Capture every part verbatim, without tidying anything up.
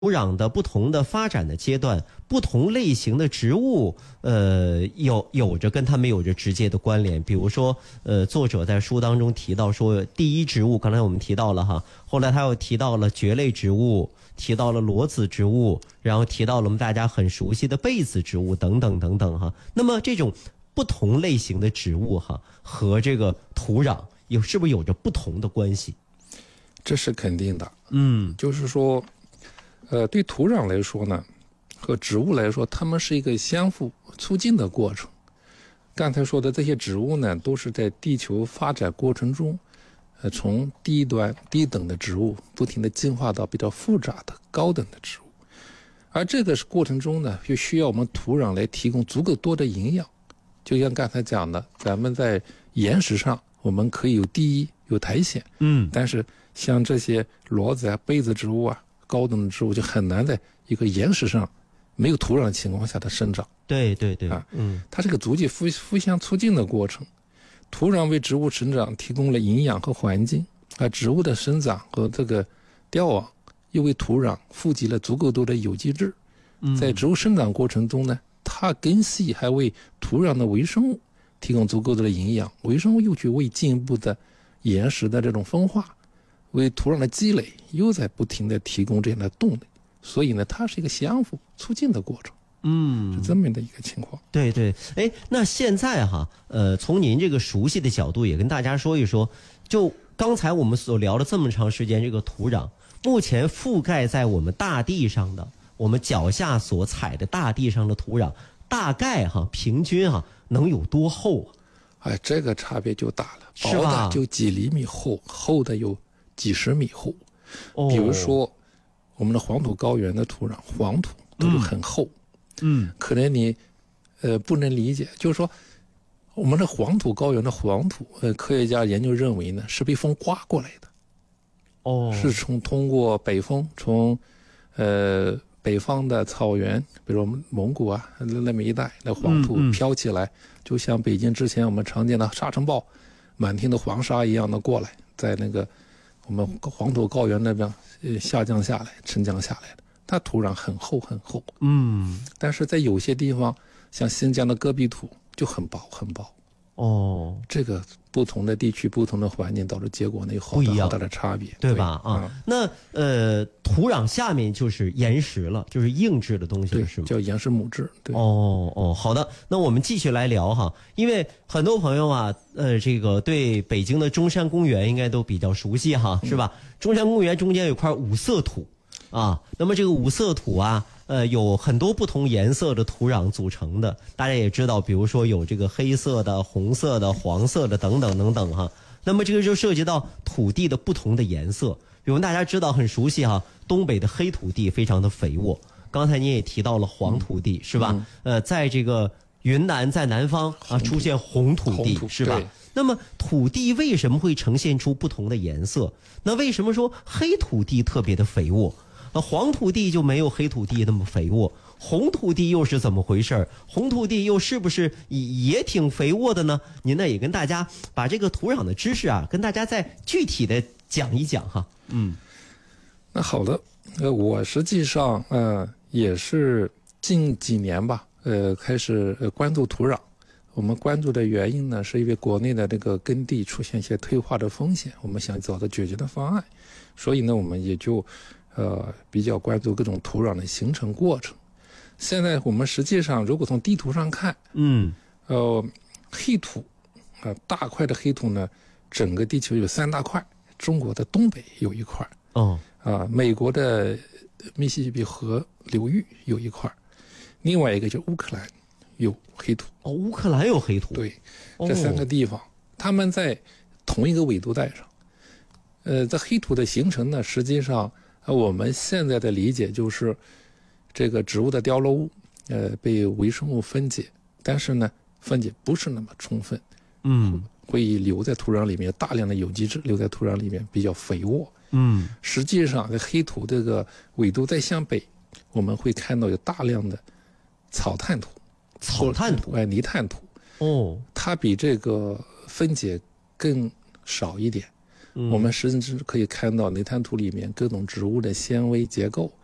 土壤的不同的发展的阶段，不同类型的植物，呃，有有着跟它们有着直接的关联。比如说，呃，作者在书当中提到说，第一植物，刚才我们提到了哈，后来他又提到了蕨类植物，提到了裸子植物，然后提到了我们大家很熟悉的被子植物等等等等哈。那么这种不同类型的植物哈，和这个土壤有是不是有着不同的关系？ 这是肯定的。 嗯， 就是说。呃，对土壤来说呢，和植物来说，它们是一个相互促进的过程。刚才说的这些植物呢，都是在地球发展过程中，呃，从低端低等的植物不停地进化到比较复杂的高等的植物。而这个过程中呢，就需要我们土壤来提供足够多的营养。就像刚才讲的，咱们在岩石上，我们可以有地衣有苔藓， 嗯， 但是像这些裸子啊、被子植物啊。高等的植物就很难在一个岩石上没有土壤的情况下的生长。 对对对， 啊， 嗯， 它是个足迹互互相促进的过程。土壤为植物成长提供了营养和环境，而植物的生长和这个凋亡又为土壤富集了足够多的有机质。在植物生长过程中呢，它根系还为土壤的微生物提供足够多的营养，微生物又去为进一步的岩石的这种分化。为土壤的积累又在不停地提供这样的动力，所以呢，它是一个相互促进的过程。 嗯， 是这么的一个情况。 对对，哎，那现在哈，呃，从您这个熟悉的角度，也跟大家说一说，就刚才我们所聊了这么长时间，这个土壤目前覆盖在我们大地上的，我们脚下所踩的大地上的土壤，大概哈平均哈能有多厚啊？ 哎，这个差别就大了， 是吧？ 薄的就几厘米厚，厚的有几十米厚。 哦， 比如说我们的黄土高原的土壤，黄土都是很厚。 嗯， 可能你呃不能理解，就是说我们的黄土高原的黄土，呃，科学家研究认为呢是被风刮过来的。 哦， 是从通过北风从呃北方的草原，比如我们蒙古啊那么一带的黄土飘起来，嗯嗯，就像北京之前我们常见的沙尘暴满天的黄沙一样的过来，在那个我们黄土高原那边呃下降下来沉降下来的，它土壤很厚很厚。 嗯， 但是在有些地方像新疆的戈壁土就很薄很薄。 哦， 这个不同的地区不同的环境导致结果呢有好大好大的差别， 对吧？啊，嗯，那呃土壤下面就是岩石了，就是硬质的东西了，是吗？ 叫岩石母质。对， 哦哦，好的，那我们继续来聊哈，因为很多朋友啊，呃，这个对北京的中山公园应该都比较熟悉哈，是吧？嗯，中山公园中间有块五色土啊，那么这个五色土啊。呃，有很多不同颜色的土壤组成的，大家也知道，比如说有这个黑色的、红色的、黄色的等等等等哈。那么这个就涉及到土地的不同的颜色，比如大家知道很熟悉哈，东北的黑土地非常的肥沃，刚才您也提到了黄土地，嗯，是吧？嗯，呃，在这个云南在南方啊出现红土地，土是吧？那么土地为什么会呈现出不同的颜色？那为什么说黑土地特别的肥沃？那黄土地就没有黑土地那么肥沃，红土地又是怎么回事？红土地又是不是也挺肥沃的呢？您呢也跟大家把这个土壤的知识啊，跟大家再具体的讲一讲哈。嗯， 那好的，呃，我实际上呃也是近几年吧，呃开始呃关注土壤。我们关注的原因呢，是因为国内的这个耕地出现一些退化的风险，我们想找到解决的方案，所以呢，我们也就。呃，比较关注各种土壤的形成过程。现在我们实际上，如果从地图上看， 嗯， 呃，黑土，啊、呃，大块的黑土呢，整个地球有三大块，中国的东北有一块， 哦， 啊、呃，美国的密西西比河流域有一块，另外一个就是乌克兰有黑土。 哦，乌克兰有黑土。 对，这三个地方，哦、他们在同一个纬度带上。呃，这黑土的形成呢，实际上。呃，我们现在的理解就是，这个植物的凋落物，呃，被微生物分解，但是呢，分解不是那么充分， 嗯， 会留在土壤里面，大量的有机质留在土壤里面，比较肥沃， 嗯， 实际上，在黑土这个纬度再向北，我们会看到有大量的草炭土， 草炭土， 哎，泥炭土， 哦， 它比这个分解更少一点。我们甚至可以看到泥炭土里面各种植物的纤维结构，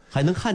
还能看